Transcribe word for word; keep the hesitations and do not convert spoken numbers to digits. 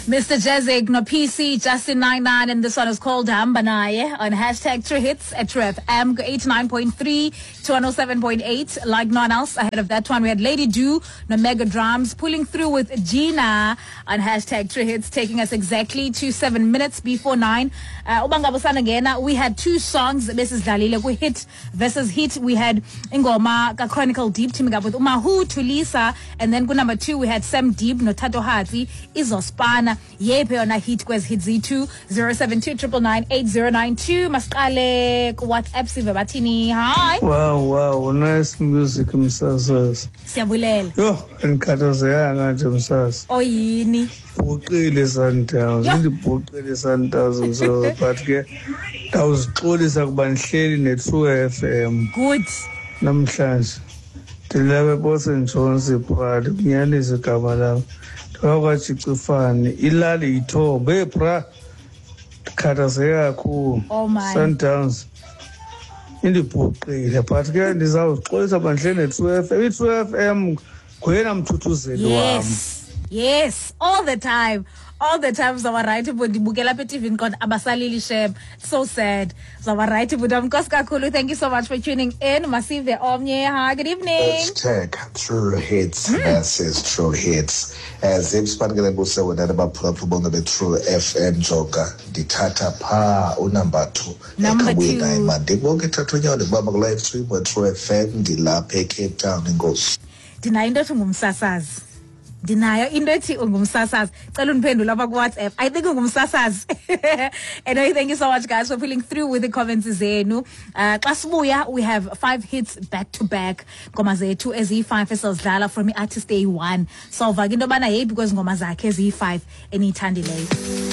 Mister Jezek, no P C, Justin ninety-nine, and this one is called Hambanaye on hashtag True Hits at True F M, eighty-nine point three to one oh seven point eight. Like no one else, ahead of that one, we had Lady Do, no Mega Drums, pulling through with Gina on hashtag True Hits, taking us exactly to seven minutes before nine. Uh, we had two songs, Missus Dalile, we hit versus hit. We had Ingoma, ka Chronicle Deep, teaming up with Umahu, Tulisa, and then go number two, we had Sam Deep, no Tato Hati, Izospana, Yepe on a hit quest hit Z two, zero seven two nine nine eight zero nine two. Maskale, WhatsApp, Siva Batini, hi. Wow, wow, nice music, Msasas. Siabulela. Yo, enkhathazekanga nje Msasa. Oyini. Uqile Sundowns, indibuqile Sundowns so but ke awuzixolisa kuba nihleli ne-True F M. Good. Namhlanje. Ndilabe Bosen Jones Pride, kunyanize igama lami. Ndawakajicifani, ilali ithobe bra. Khathazeka kakhulu. Oh my. Sundowns. Indibuqile but ke ndizawuxolisa bandle ne-True F M. I-True F M nguyena mthuthuzeli wami. Yes. Yes, all the time. All the time, Zawa right, but Bukela Petivin got Abasalili Sheb. So sad. Zawa right, but I'm Koska Kulu. Thank you so much for tuning in. Massive the Omni. Hi, good evening. Hashtag True Hits. Mm. That says True Hits. As if Spangele Busa would have about the True F M Joker. The Tata Pa, o number two. Number two. They will get to the Baba live stream with True F M, the La Cape Town and goes. Dinayo to Mumsasas. Dinayo indoti ungumsasaz. Cela uniphendula lapha ku WhatsApp. I think ungumsasaz. Anyway, thank you so much guys for pulling through with the comments zenu. Uh xa sibuya we have five hits back to back. Ngoma zethu ezi five esizidlala from the artist A one. So vaka into bana hey because ngoma zakhe ezi five enithandileyo.